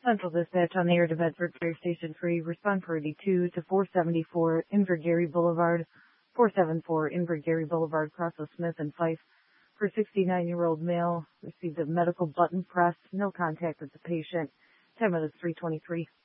Central Dispatch on the air to Bedford Fire Station 3. Respond for 82 to 474 Invergary Boulevard, 474 Invergary Boulevard, Crosso Smith and Fife. For 69-year-old male, received a medical button press. No contact with the patient. Time of 3:23.